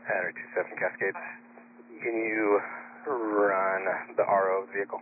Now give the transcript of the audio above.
Henry 27 Cascades. Can you run the RO vehicle?